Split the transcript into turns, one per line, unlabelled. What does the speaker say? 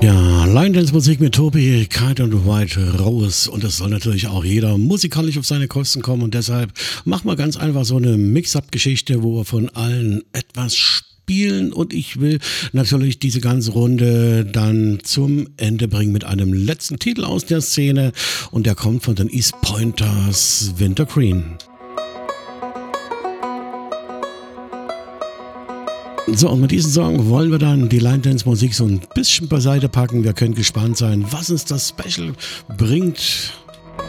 Ja, Line Dance Musik mit Tobi, Kite und White Rose. Und das soll natürlich auch jeder musikalisch auf seine Kosten kommen. Und deshalb machen wir ganz einfach so eine Mix-Up-Geschichte, wo wir von allen etwas spielen. Und ich will natürlich diese ganze Runde dann zum Ende bringen mit einem letzten Titel aus der Szene. Und der kommt von den East Pointers, Winter Green. So, und mit diesem Song wollen wir dann die Line Dance Musik so ein bisschen beiseite packen. Wir können gespannt sein, was uns das Special bringt.